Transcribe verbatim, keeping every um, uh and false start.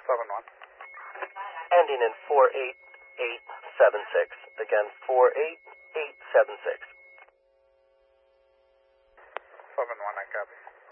seven one. Ending in four eight eight seven six. Again, four eight eight seven six. seven one, I copy.